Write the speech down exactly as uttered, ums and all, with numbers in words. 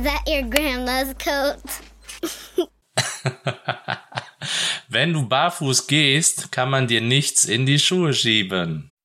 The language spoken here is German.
Was that your grandma's coat? Wenn du barfuß gehst, kann man dir nichts in die Schuhe schieben.